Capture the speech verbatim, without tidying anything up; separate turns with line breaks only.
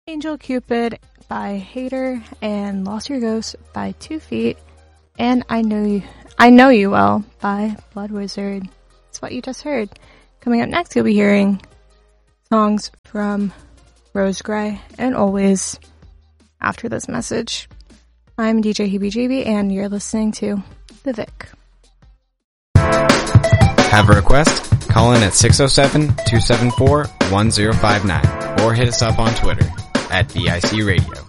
Angel Cupid by Hater, and Lost Your Ghost by Two Feet, and I Know You I Know You Well by Blood Wizard. That's what you just heard. Coming up next, you'll be hearing songs from Rose Gray and Always after this message. I'm D J Heebie Jeebie, and you're listening to The Vic.
Have a request? Call in at six oh seven, two seven four, one oh five nine or hit us up on Twitter at V I C Radio.